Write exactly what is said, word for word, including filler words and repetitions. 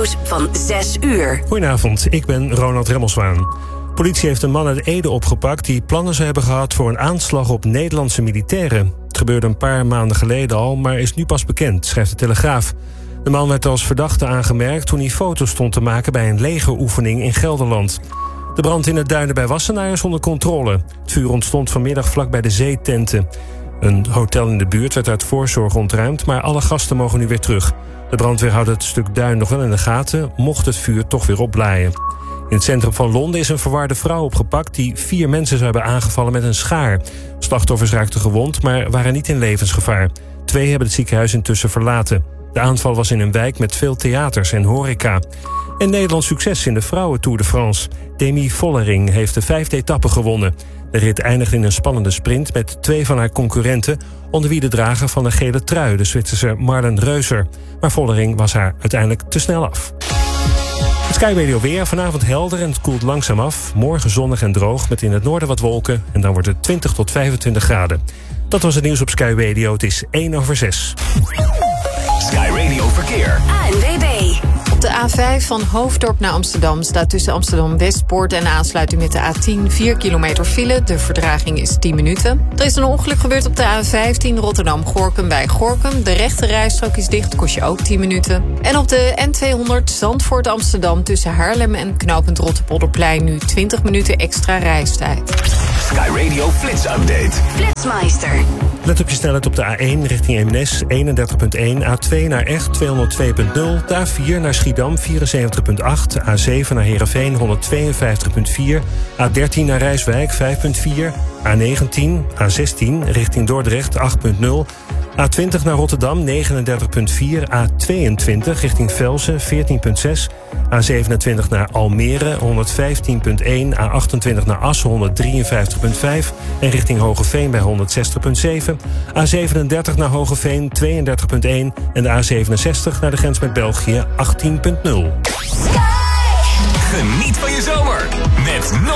nieuws van zes uur. Goedenavond, ik ben Ronald Remmelswaan. Politie heeft een man uit Ede opgepakt die plannen zou hebben gehad voor een aanslag op Nederlandse militairen. Het gebeurde een paar maanden geleden al, maar is nu pas bekend, schrijft de Telegraaf. De man werd als verdachte aangemerkt toen hij foto's stond te maken bij een legeroefening in Gelderland. De brand in het Duinen bij Wassenaar is onder controle. Het vuur ontstond vanmiddag vlak bij de zeetenten. Een hotel in de buurt werd uit voorzorg ontruimd, maar alle gasten mogen nu weer terug. De brandweer houdt het stuk duin nog wel in de gaten, mocht het vuur toch weer opblaaien. In het centrum van Londen is een verwarde vrouw opgepakt die vier mensen zou hebben aangevallen met een schaar. Slachtoffers raakten gewond, maar waren niet in levensgevaar. Twee hebben het ziekenhuis intussen verlaten. De aanval was in een wijk met veel theaters en horeca. En Nederlands succes in de vrouwen Tour de France. Demi Vollering heeft de vijfde etappe gewonnen. De rit eindigde in een spannende sprint met twee van haar concurrenten, onder wie de drager van de gele trui, de Zwitserse Marlen Reuser. Maar Vollering was haar uiteindelijk te snel af. Het Sky Radio weer. Vanavond helder en het koelt langzaam af. Morgen zonnig en droog met in het noorden wat wolken. En dan wordt het twintig tot vijfentwintig graden. Dat was het nieuws op Sky Radio. Het is één over zes. Sky Radio Verkeer. A N W B. Op de A vijf van Hoofddorp naar Amsterdam staat tussen Amsterdam-Westpoort en de aansluiting met de A tien vier kilometer file. De vertraging is tien minuten. Er is een ongeluk gebeurd op de A vijftien Rotterdam-Gorkum bij Gorkum. De rechte rijstrook is dicht, kost je ook tien minuten. En op de N tweehonderd Zandvoort-Amsterdam tussen Haarlem en knooppunt Rotterpolderplein nu twintig minuten extra reistijd. Sky Radio Flits Update. Flitsmeister. Let op je snelheid op de A één richting Eemnes eenendertig komma één, A twee naar Echt tweehonderdtwee komma nul, de A vier naar Schiedam vierenzeventig komma acht, A zeven naar Heerenveen honderdtweeënvijftig komma vier, A dertien naar Rijswijk vijf komma vier, A negentien, A zestien richting Dordrecht acht komma nul, A twintig naar Rotterdam negenendertig komma vier, A tweeëntwintig richting Velsen veertien komma zes, A zevenentwintig naar Almere honderdvijftien komma één, A achtentwintig naar Assen honderddrieënvijftig komma vijf en richting Hogeveen bij honderdzestig komma zeven, A zevenendertig naar Hogeveen tweeëndertig komma één en de A zevenenzestig naar de grens met België achttien komma nul. Geniet van je zomer met Noord.